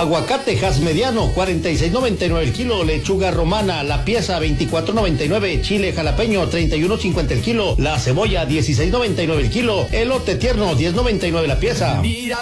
Aguacate Hass mediano, 46.99 el kilo. Lechuga romana, la pieza, 24.99. Chile jalapeño, 31.50 el kilo. La cebolla, 16.99 el kilo. Elote tierno, 10.99 la pieza. Mira